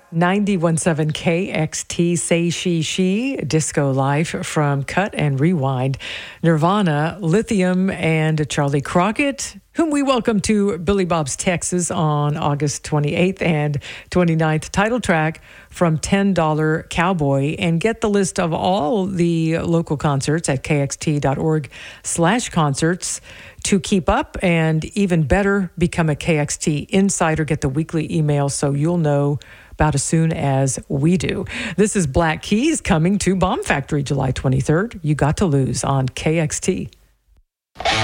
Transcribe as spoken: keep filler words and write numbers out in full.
ninety-one point seven K X T, Say She She, Disco Life from Cut and Rewind, Nirvana, Lithium, and Charlie Crockett, whom we welcome to Billy Bob's Texas on August twenty-eighth and twenty-ninth. Title track from ten dollar Cowboy. And get the list of all the local concerts at kxt.org slash concerts to keep up, and even better, become a K X T insider. Get the weekly email so you'll know about as soon as we do. This is Black Keys coming to Bomb Factory July twenty-third. You Got to Lose on K X T.